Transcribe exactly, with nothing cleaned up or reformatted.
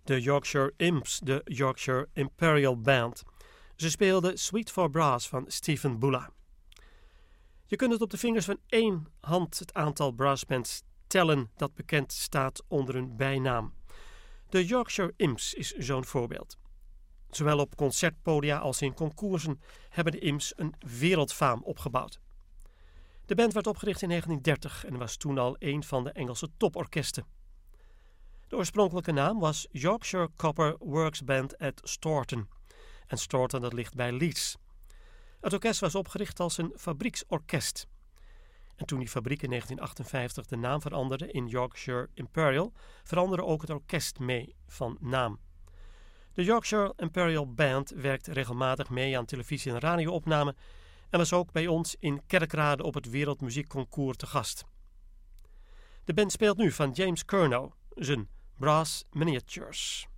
de Yorkshire Imps, de Yorkshire Imperial Band. Ze speelden Suite for Brass van Stephen Bulla. Je kunt het op de vingers van één hand het aantal brassbands tellen dat bekend staat onder hun bijnaam. De Yorkshire Imps is zo'n voorbeeld. Zowel op concertpodia als in concoursen hebben de Imps een wereldfaam opgebouwd. De band werd opgericht in negentien dertig en was toen al een van de Engelse toporkesten. De oorspronkelijke naam was Yorkshire Copper Works Band at Stourton. En Stourton dat ligt bij Leeds. Het orkest was opgericht als een fabrieksorkest. En toen die fabriek in negentien achtenvijftig de naam veranderde in Yorkshire Imperial, veranderde ook het orkest mee van naam. De Yorkshire Imperial Band werkt regelmatig mee aan televisie- en radioopnamen en was ook bij ons in Kerkrade op het Wereldmuziekconcours te gast. De band speelt nu van James Curnow zijn Brass Miniatures.